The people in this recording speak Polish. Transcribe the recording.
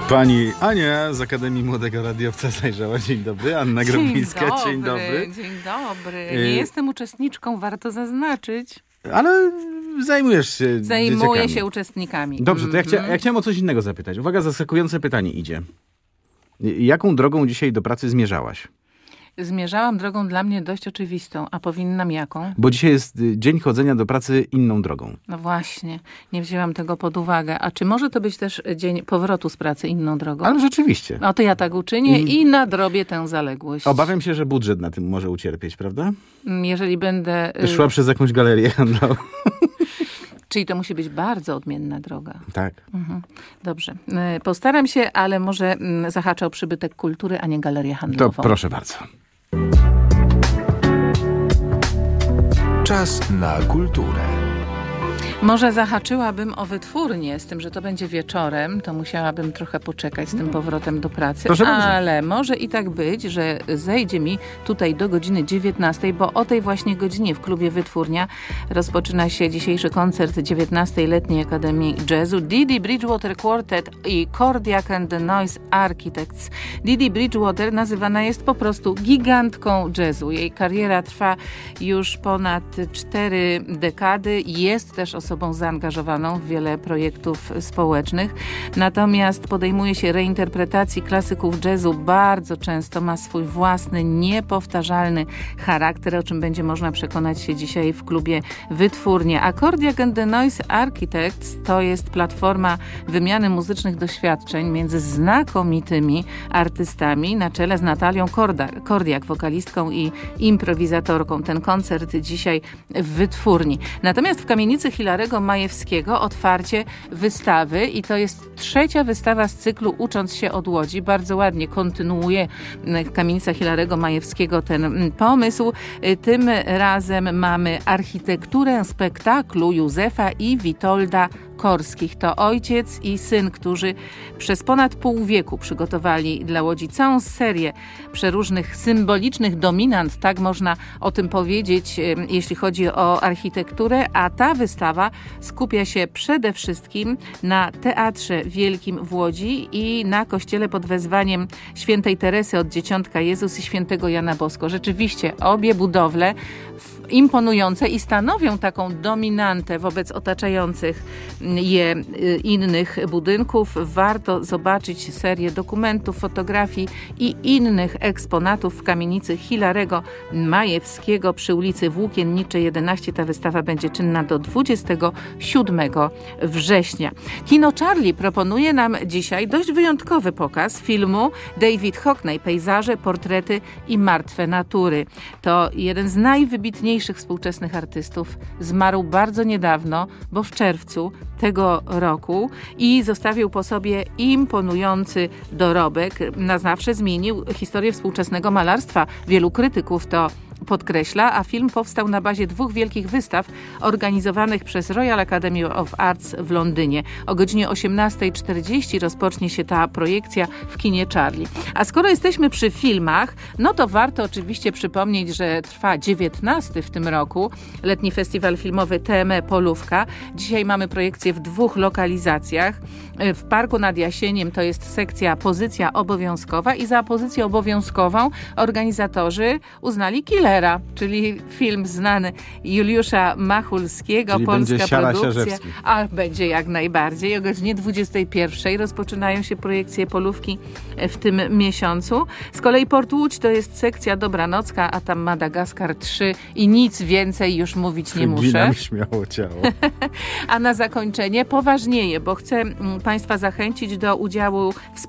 Pani Ania z Akademii Młodego Radiowca zajrzała. Dzień dobry. Anna Grobińska. Dzień dobry. Dzień dobry. Nie jestem uczestniczką, warto zaznaczyć. Ale zajmujesz się Zajmuję dzieciakami. się uczestnikami. Dobrze, to ja chciałem o coś innego zapytać. Uwaga, zaskakujące pytanie idzie. Jaką drogą dzisiaj do pracy zmierzałaś? Zmierzałam drogą dla mnie dość oczywistą, a powinnam jaką? Bo dzisiaj jest dzień chodzenia do pracy inną drogą. No właśnie, nie wzięłam tego pod uwagę. A czy może to być też dzień powrotu z pracy inną drogą? Ale rzeczywiście. No to ja tak uczynię i nadrobię tę zaległość. Obawiam się, że budżet na tym może ucierpieć, prawda? Jeżeli będę... Szła przez jakąś galerię handlową. Czyli to musi być bardzo odmienna droga. Tak. Dobrze. Postaram się, ale może zahaczę o przybytek kultury, a nie galerię handlową. To proszę bardzo. Czas na kulturę. Może zahaczyłabym o wytwórnię, z tym, że to będzie wieczorem, to musiałabym trochę poczekać z tym powrotem do pracy, Proszę bardzo. ale może i tak być, że zejdzie mi tutaj do godziny 19, bo o tej właśnie godzinie w klubie Wytwórnia rozpoczyna się dzisiejszy koncert 19. Letniej Akademii Jazzu. Didi Bridgewater Quartet i Kordiak and the Noise Architects. Didi Bridgewater nazywana jest po prostu gigantką jazzu. Jej kariera trwa już ponad 4 dekady. Jest też osobą zaangażowaną w wiele projektów społecznych. Natomiast podejmuje się reinterpretacji klasyków jazzu. Bardzo często ma swój własny, niepowtarzalny charakter, o czym będzie można przekonać się dzisiaj w klubie Wytwórnia. A Kordiak and the Noise Architects to jest platforma wymiany muzycznych doświadczeń między znakomitymi artystami na czele z Natalią Kordiak, wokalistką i improwizatorką. Ten koncert dzisiaj w Wytwórni. Natomiast w kamienicy Hilarego Majewskiego otwarcie wystawy i to jest 3. wystawa z cyklu Ucząc się od Łodzi. Bardzo ładnie kontynuuje kamienica Hilarego Majewskiego ten pomysł. Tym razem mamy architekturę spektaklu Józefa i Witolda Korskich. To ojciec i syn, którzy przez ponad pół wieku przygotowali dla Łodzi całą serię przeróżnych symbolicznych dominant, tak można o tym powiedzieć, jeśli chodzi o architekturę, a ta wystawa skupia się przede wszystkim na Teatrze Wielkim w Łodzi i na kościele pod wezwaniem świętej Teresy od Dzieciątka Jezus i świętego Jana Bosko. Rzeczywiście obie budowle imponujące i stanowią taką dominantę wobec otaczających je innych budynków. Warto zobaczyć serię dokumentów, fotografii i innych eksponatów w kamienicy Hilarego Majewskiego przy ulicy Włókienniczej 11. Ta wystawa będzie czynna do 27 września. Kino Charlie proponuje nam dzisiaj dość wyjątkowy pokaz filmu David Hockney, Pejzaże, portrety i martwe natury. To jeden z najwybitniejszych współczesnych artystów. Zmarł bardzo niedawno, bo w czerwcu tego roku i zostawił po sobie imponujący dorobek. Na zawsze zmienił historię współczesnego malarstwa. Wielu krytyków to podkreśla, a film powstał na bazie 2 wielkich wystaw organizowanych przez Royal Academy of Arts w Londynie. O godzinie 18:40 rozpocznie się ta projekcja w kinie Charlie. A skoro jesteśmy przy filmach, no to warto oczywiście przypomnieć, że trwa 19 w tym roku letni festiwal filmowy TME Polówka. Dzisiaj mamy projekcję w 2 lokalizacjach. W Parku nad Jasieniem to jest sekcja Pozycja Obowiązkowa i za pozycję obowiązkową organizatorzy uznali Killera, czyli film znany Juliusza Machulskiego, czyli polska produkcja. Siarewski. A będzie jak najbardziej. O godzinie 21:00 rozpoczynają się projekcje Polówki w tym miesiącu. Z kolei Port Łódź to jest sekcja Dobranocka, a tam Madagaskar 3 i nic więcej już mówić nie muszę. Wyginam śmiało ciało. A na zakończenie poważnieje, bo chcę Państwa zachęcić do udziału w